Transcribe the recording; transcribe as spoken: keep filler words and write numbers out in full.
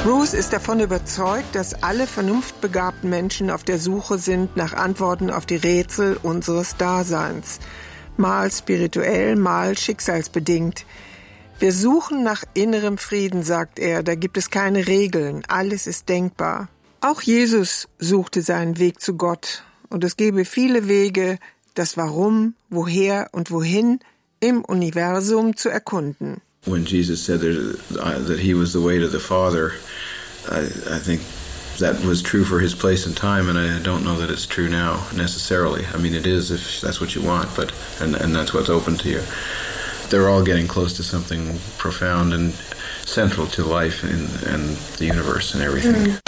Bruce ist davon überzeugt, dass alle vernunftbegabten Menschen auf der Suche sind nach Antworten auf die Rätsel unseres Daseins. Mal spirituell, mal schicksalsbedingt. Wir suchen nach innerem Frieden, sagt er, da gibt es keine Regeln, alles ist denkbar. Auch Jesus suchte seinen Weg zu Gott und es gäbe viele Wege, das Warum, Woher und Wohin im Universum zu erkunden. When Jesus said that he was the way to the Father, I, I think that was true for his place and time, and I don't know that it's true now necessarily. I mean, it is if that's what you want, but and and that's what's open to you. They're all getting close to something profound and central to life and, and the universe and everything.